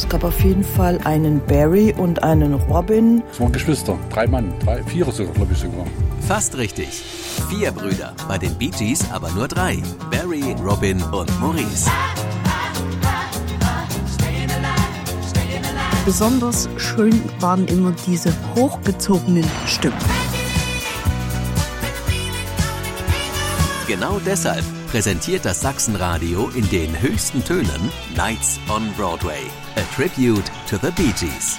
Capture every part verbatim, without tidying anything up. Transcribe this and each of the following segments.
Es gab auf jeden Fall einen Barry und einen Robin. Es waren Geschwister, drei Mann, drei, vier sogar, glaube ich sogar. Fast richtig. Vier Brüder, bei den Bee Gees aber nur drei. Barry, Robin und Maurice. Besonders schön waren immer diese hochgezogenen Stimmen. Genau deshalb präsentiert das Sachsenradio in den höchsten Tönen Nights on Broadway. A tribute to the Bee Gees.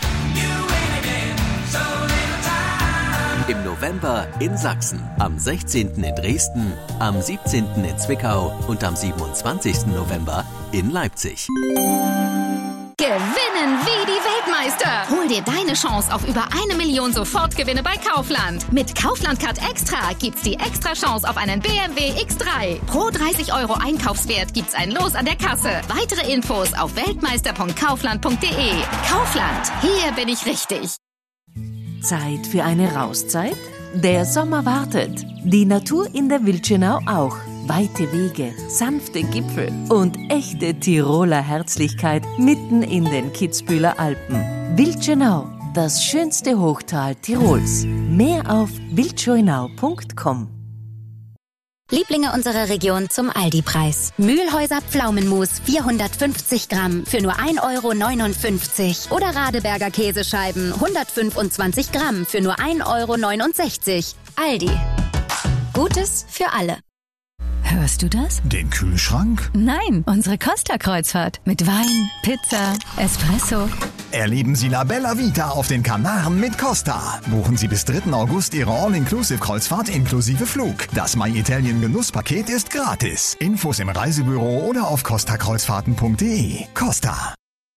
Im November in Sachsen, am sechzehnten in Dresden, am siebzehnten in Zwickau und am siebenundzwanzigsten November in Leipzig. Gewinnen wie die Weltmeister! Hol dir deine Chance auf über eine Million Sofortgewinne bei Kaufland. Mit Kaufland Card Extra gibt's die extra Chance auf einen B M W X drei. Pro dreißig Euro Einkaufswert gibt's ein Los an der Kasse. Weitere Infos auf weltmeister punkt kaufland punkt de. Kaufland, hier bin ich richtig. Zeit für eine Rauszeit? Der Sommer wartet. Die Natur in der Wildschönau auch. Weite Wege, sanfte Gipfel und echte Tiroler Herzlichkeit mitten in den Kitzbüheler Alpen. Wildschönau, das schönste Hochtal Tirols. Mehr auf wildschönau punkt com. Lieblinge unserer Region zum Aldi-Preis. Mühlhäuser Pflaumenmus vierhundertfünfzig Gramm für nur ein Euro neunundfünfzig. Oder Radeberger Käsescheiben hundertfünfundzwanzig Gramm für nur ein Euro neunundsechzig. Aldi. Gutes für alle. Hörst du das? Den Kühlschrank? Nein, unsere Costa-Kreuzfahrt. Mit Wein, Pizza, Espresso. Erleben Sie La Bella Vita auf den Kanaren mit Costa. Buchen Sie bis dritten August Ihre All-Inclusive-Kreuzfahrt inklusive Flug. Das My Italien Genusspaket ist gratis. Infos im Reisebüro oder auf costa kreuzfahrten punkt de. Costa.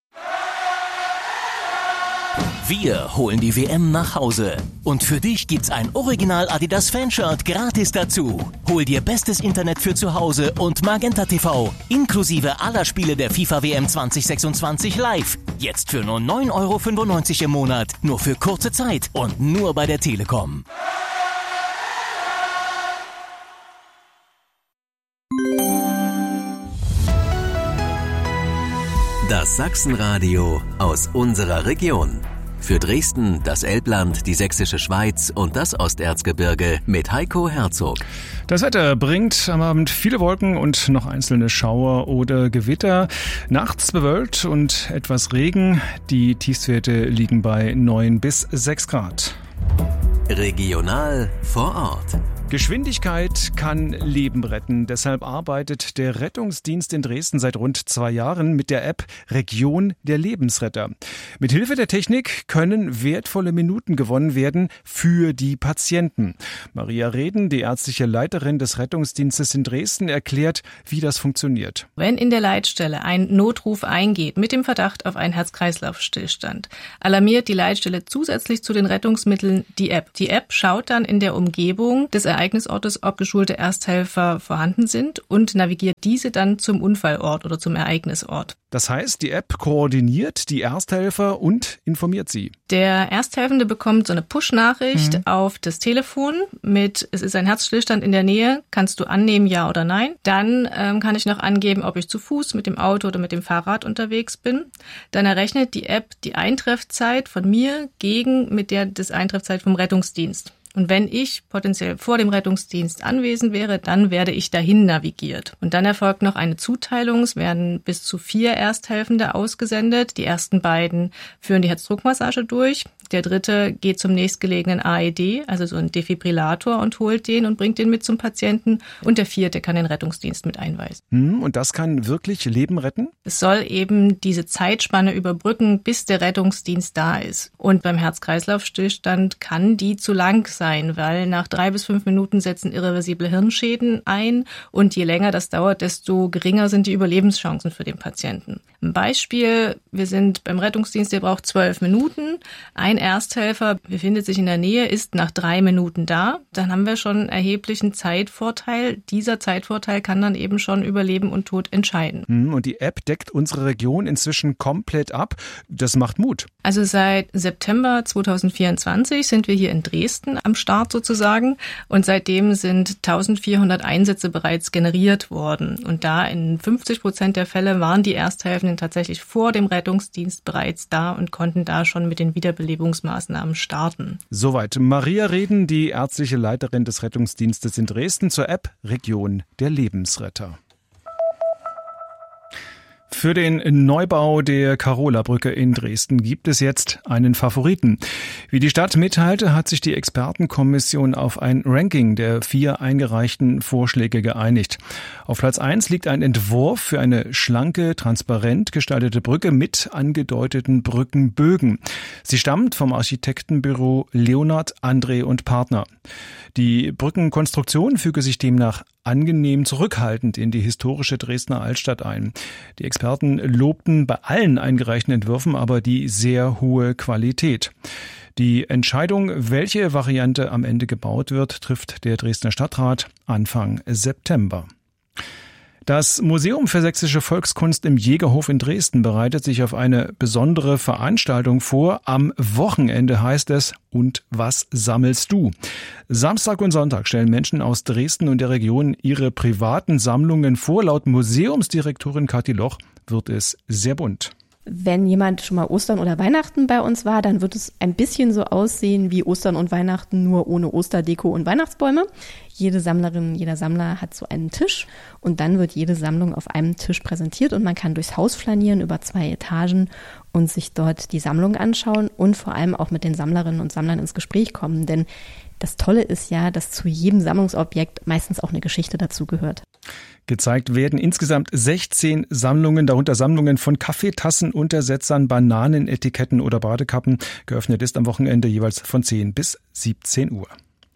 Wir holen die W M nach Hause. Und für dich gibt's ein Original Adidas Fanshirt gratis dazu. Hol dir bestes Internet für zu Hause und Magenta T V. Inklusive aller Spiele der FIFA W M zwanzig sechsundzwanzig live. Jetzt für nur neun Euro fünfundneunzig im Monat. Nur für kurze Zeit und nur bei der Telekom. Das Sachsenradio aus unserer Region. Für Dresden, das Elbland, die Sächsische Schweiz und das Osterzgebirge mit Heiko Herzog. Das Wetter bringt am Abend viele Wolken und noch einzelne Schauer oder Gewitter. Nachts bewölkt und etwas Regen. Die Tiefstwerte liegen bei neun bis sechs Grad. Regional vor Ort. Geschwindigkeit kann Leben retten. Deshalb arbeitet der Rettungsdienst in Dresden seit rund zwei Jahren mit der App Region der Lebensretter. Mit Hilfe der Technik können wertvolle Minuten gewonnen werden für die Patienten. Maria Reden, die ärztliche Leiterin des Rettungsdienstes in Dresden, erklärt, wie das funktioniert. Wenn in der Leitstelle ein Notruf eingeht mit dem Verdacht auf einen Herz-Kreislauf-Stillstand, alarmiert die Leitstelle zusätzlich zu den Rettungsmitteln die App. Die App schaut dann in der Umgebung des Ereignisortes, ob geschulte Ersthelfer vorhanden sind und navigiert diese dann zum Unfallort oder zum Ereignisort. Das heißt, die App koordiniert die Ersthelfer und informiert sie. Der Ersthelfende bekommt so eine Push-Nachricht mhm. auf das Telefon mit, es ist ein Herzstillstand in der Nähe, kannst du annehmen, ja oder nein. Dann ähm, kann ich noch angeben, ob ich zu Fuß, mit dem Auto oder mit dem Fahrrad unterwegs bin. Dann errechnet die App die Eintreffzeit von mir gegen mit der des Eintreffzeit vom Rettungsdienst. Und wenn ich potenziell vor dem Rettungsdienst anwesend wäre, dann werde ich dahin navigiert. Und dann erfolgt noch eine Zuteilung. Es werden bis zu vier Ersthelfende ausgesendet. Die ersten beiden führen die Herzdruckmassage durch. Der dritte geht zum nächstgelegenen A E D, also so ein Defibrillator, und holt den und bringt den mit zum Patienten. Und der vierte kann den Rettungsdienst mit einweisen. Hm, und das kann wirklich Leben retten? Es soll eben diese Zeitspanne überbrücken, bis der Rettungsdienst da ist. Und beim Herz-Kreislauf-Stillstand kann die zu lang sein, weil nach drei bis fünf Minuten setzen irreversible Hirnschäden ein. Und je länger das dauert, desto geringer sind die Überlebenschancen für den Patienten. Ein Beispiel, wir sind beim Rettungsdienst, der braucht zwölf Minuten. Ein Ersthelfer befindet sich in der Nähe, ist nach drei Minuten da. Dann haben wir schon einen erheblichen Zeitvorteil. Dieser Zeitvorteil kann dann eben schon über Leben und Tod entscheiden. Und die App deckt unsere Region inzwischen komplett ab. Das macht Mut. Also seit September zweitausendvierundzwanzig sind wir hier in Dresden am Start sozusagen. Und seitdem sind eintausendvierhundert Einsätze bereits generiert worden. Und da in fünfzig Prozent der Fälle waren die Ersthelfenden tatsächlich vor dem Rettungsdienst bereits da und konnten da schon mit den Wiederbelebungsmaßnahmen starten. Soweit Maria Reden, die ärztliche Leiterin des Rettungsdienstes in Dresden, zur App Region der Lebensretter. Für den Neubau der Karola-Brücke in Dresden gibt es jetzt einen Favoriten. Wie die Stadt mitteilte, hat sich die Expertenkommission auf ein Ranking der vier eingereichten Vorschläge geeinigt. Auf Platz eins liegt ein Entwurf für eine schlanke, transparent gestaltete Brücke mit angedeuteten Brückenbögen. Sie stammt vom Architektenbüro Leonhard, André und Partner. Die Brückenkonstruktion füge sich demnach angenehm zurückhaltend in die historische Dresdner Altstadt ein. Die Experten lobten bei allen eingereichten Entwürfen aber die sehr hohe Qualität. Die Entscheidung, welche Variante am Ende gebaut wird, trifft der Dresdner Stadtrat Anfang September. Das Museum für sächsische Volkskunst im Jägerhof in Dresden bereitet sich auf eine besondere Veranstaltung vor. Am Wochenende heißt es Und was sammelst du? Samstag und Sonntag stellen Menschen aus Dresden und der Region ihre privaten Sammlungen vor. Laut Museumsdirektorin Kathi Loch wird es sehr bunt. Wenn jemand schon mal Ostern oder Weihnachten bei uns war, dann wird es ein bisschen so aussehen wie Ostern und Weihnachten, nur ohne Osterdeko und Weihnachtsbäume. Jede Sammlerin, jeder Sammler hat so einen Tisch und dann wird jede Sammlung auf einem Tisch präsentiert und man kann durchs Haus flanieren über zwei Etagen und sich dort die Sammlung anschauen und vor allem auch mit den Sammlerinnen und Sammlern ins Gespräch kommen. Denn das Tolle ist ja, dass zu jedem Sammlungsobjekt meistens auch eine Geschichte dazugehört. Gezeigt werden insgesamt sechzehn Sammlungen, darunter Sammlungen von Kaffeetassen, Untersetzern, Bananenetiketten oder Badekappen. Geöffnet ist am Wochenende jeweils von zehn bis siebzehn Uhr.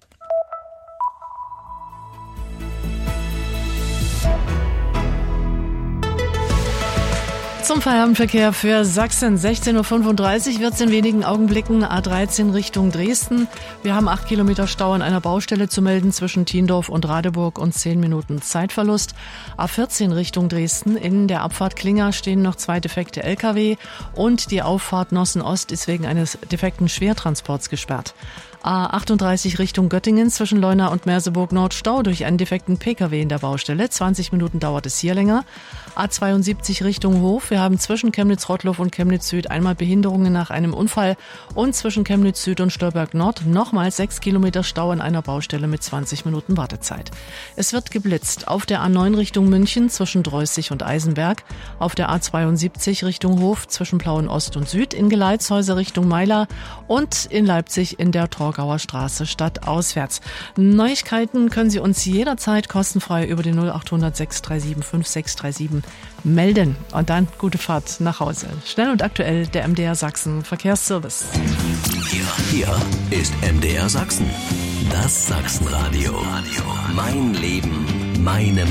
Zum Feierabendverkehr für Sachsen. sechzehn Uhr fünfunddreißig wird es in wenigen Augenblicken A dreizehn Richtung Dresden. Wir haben acht Kilometer Stau an einer Baustelle zu melden zwischen Tiendorf und Radeburg und zehn Minuten Zeitverlust. A vierzehn Richtung Dresden. In der Abfahrt Klinger stehen noch zwei defekte L K W und die Auffahrt Nossen Ost ist wegen eines defekten Schwertransports gesperrt. A achtunddreißig Richtung Göttingen zwischen Leuna und Merseburg Nord Stau durch einen defekten P K W in der Baustelle. zwanzig Minuten dauert es hier länger. A zweiundsiebzig Richtung Hof. Wir haben zwischen Chemnitz-Rottloff und Chemnitz Süd einmal Behinderungen nach einem Unfall und zwischen Chemnitz Süd und Stolberg Nord nochmal sechs Kilometer Stau an einer Baustelle mit zwanzig Minuten Wartezeit. Es wird geblitzt auf der A neun Richtung München zwischen Dreußig und Eisenberg, auf der A zweiundsiebzig Richtung Hof zwischen Plauen Ost und Süd, in Geleitshäuser Richtung Meiler und in Leipzig in der Torgauer Straße stadtauswärts. Neuigkeiten können Sie uns jederzeit kostenfrei über den null achthundert sechs drei sieben fünf sechs drei sieben melden. Und dann gute Fahrt nach Hause. Schnell und aktuell der M D R Sachsen Verkehrsservice. Hier, hier ist M D R Sachsen. Das Sachsenradio. Mein Leben, meine